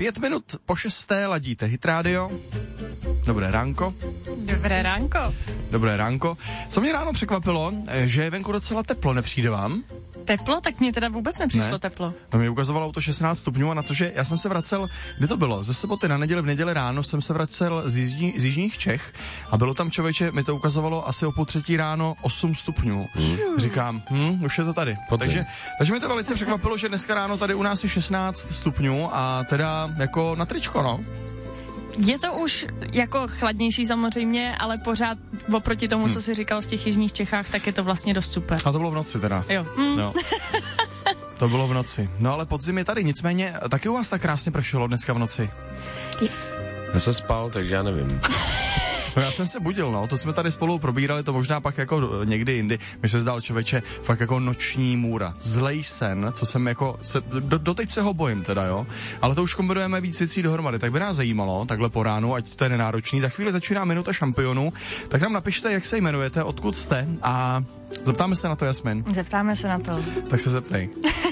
5 minut po 6. ladíte Hit Radio. Dobré ránko. Dobré ránko. Dobré ránko. Co mě ráno překvapilo, že je venku docela teplo, nepřijde vám? Teplo? Tak mě teda vůbec nepřišlo teplo. No, mě ukazovalo to 16 stupňů a na to, že já jsem se vracel, kdy to bylo? Ze soboty na neděli, v neděli ráno jsem se vracel z jižních Čech a bylo tam, člověče, mi to ukazovalo asi o 2:30 ráno 8 stupňů. Říkám, už je to tady. Takže mi to velice překvapilo, že dneska ráno tady u nás je 16 stupňů a teda jako na tričko, no. Je to už jako chladnější samozřejmě, ale pořád oproti tomu, co jsi říkal v těch jižních Čechách, tak je to vlastně dost super. A to bylo v noci teda. Jo. No. To bylo v noci. No ale podzim je tady, nicméně taky u vás tak krásně pršelo dneska v noci. Já jsem spal, takže já nevím. No já jsem se budil, no, to jsme tady spolu probírali, to možná pak jako někdy jindy. Mi se zdal, člověče, fakt jako noční můra. Zlej sen, co jsem jako, doteď se ho bojím teda, jo. Ale to už kombinujeme víc věcí dohromady, tak by nás zajímalo, takhle po ránu, ať to je nenáročný. Za chvíli začíná minuta šampionů, tak nám napište, jak se jmenujete, odkud jste a zeptáme se na to, Jasmin. Zeptáme se na to. Tak se zeptej.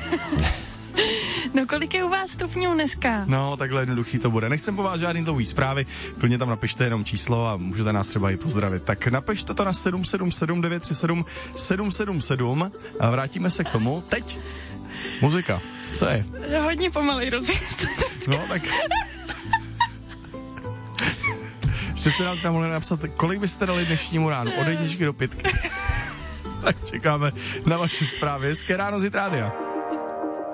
No kolik je u vás stupňů dneska? No, takhle jednoduchý to bude. Nechcem po vás žádný dlouhý zprávy, klidně tam napište jenom číslo a můžete nás třeba i pozdravit. Tak napište to na 777 937 777 a vrátíme se k tomu. Teď muzika. Co je? Hodně pomalej rozjezd. No, tak... Ještě jste nám třeba mohli napsat, kolik byste dali dnešnímu ránu, od 1 do 5. Tak čekáme na vaše zprávy. Hezké ráno z Hit Rádia.